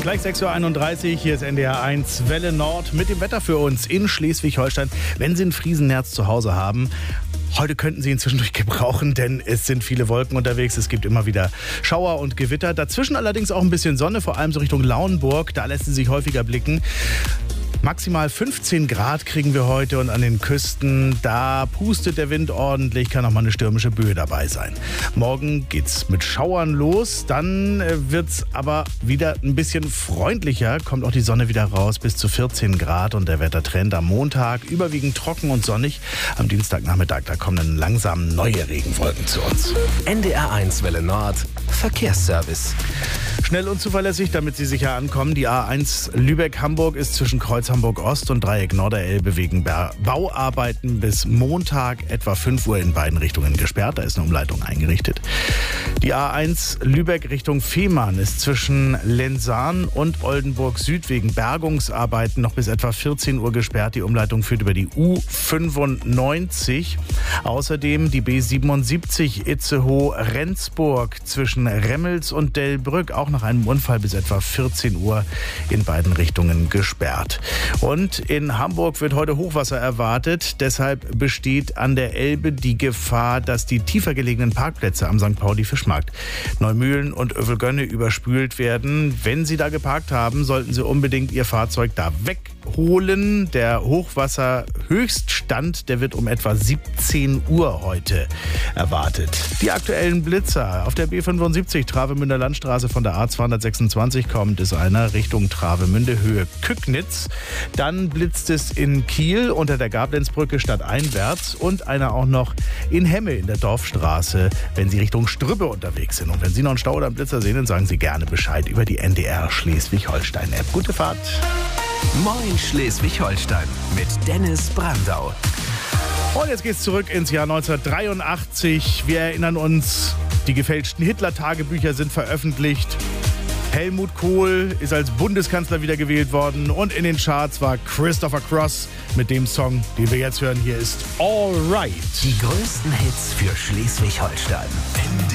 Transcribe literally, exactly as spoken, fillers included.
Gleich sechs Uhr einunddreißig, hier ist N D R eins Welle Nord mit dem Wetter für uns in Schleswig-Holstein. Wenn Sie ein Friesennerz zu Hause haben, heute könnten Sie ihn zwischendurch gebrauchen, denn es sind viele Wolken unterwegs. Es gibt immer wieder Schauer und Gewitter. Dazwischen allerdings auch ein bisschen Sonne, vor allem so Richtung Lauenburg. Da lässt sie sich häufiger blicken. Maximal fünfzehn Grad kriegen wir heute und an den Küsten, da pustet der Wind ordentlich, kann auch mal eine stürmische Böe dabei sein. Morgen geht's mit Schauern los, dann wird's aber wieder ein bisschen freundlicher, kommt auch die Sonne wieder raus, bis zu vierzehn Grad und der Wettertrend am Montag überwiegend trocken und sonnig. Am Dienstagnachmittag, da kommen dann langsam neue Regenwolken zu uns. N D R eins Welle Nord, Verkehrsservice. Schnell und zuverlässig, damit Sie sicher ankommen. Die A eins Lübeck-Hamburg ist zwischen Kreuz Hamburg-Ost und Dreieck Norderelbe wegen Bauarbeiten bis Montag etwa fünf Uhr in beiden Richtungen gesperrt. Da ist eine Umleitung eingerichtet. Die A eins Lübeck Richtung Fehmarn ist zwischen Lenzahn und Oldenburg Süd wegen Bergungsarbeiten noch bis etwa vierzehn Uhr gesperrt. Die Umleitung führt über die U fünfundneunzig. Außerdem die B siebenundsiebzig Itzehoe-Rendsburg zwischen Remmels und Delbrück auch nach einem Unfall bis etwa vierzehn Uhr in beiden Richtungen gesperrt. Und in Hamburg wird heute Hochwasser erwartet. Deshalb besteht an der Elbe die Gefahr, dass die tiefer gelegenen Parkplätze am Sankt Pauli-Fischmarkt, Neumühlen und Övelgönne überspült werden. Wenn Sie da geparkt haben, sollten Sie unbedingt Ihr Fahrzeug da wegholen. Der Hochwasserhöchststand, der wird um etwa siebzehn Uhr heute erwartet. Die aktuellen Blitzer auf der B fünfundsiebzig Travemünder Landstraße von der A zweihundertsechsundzwanzig kommt es einer Richtung Travemünde Höhe Kücknitz. Dann blitzt es in Kiel unter der Gablenzbrücke stadteinwärts und einer auch noch in Hemme in der Dorfstraße, wenn Sie Richtung Strübbe unterwegs sind. Und wenn Sie noch einen Stau oder einen Blitzer sehen, dann sagen Sie gerne Bescheid über die N D R Schleswig-Holstein-App. Gute Fahrt! Moin Schleswig-Holstein mit Dennis Brandau. Und jetzt geht's zurück ins Jahr neunzehnhundertdreiundachtzig. Wir erinnern uns, die gefälschten Hitler-Tagebücher sind veröffentlicht. Helmut Kohl ist als Bundeskanzler wiedergewählt worden und in den Charts war Christopher Cross mit dem Song, den wir jetzt hören. Hier ist All Right. Die größten Hits für Schleswig-Holstein.